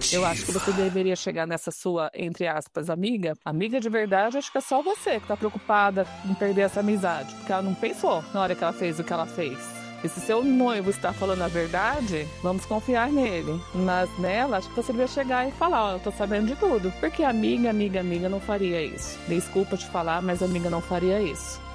Eu acho que você deveria chegar nessa sua, entre aspas, amiga de verdade, acho que é só você que tá preocupada em perder essa amizade, porque ela não pensou na hora que ela fez o que ela fez. E se seu noivo está falando a verdade, vamos confiar nele. Mas nela, acho que você devia chegar e falar, ó, eu tô sabendo de tudo. Porque amiga não faria isso. Desculpa te falar, mas amiga não faria isso.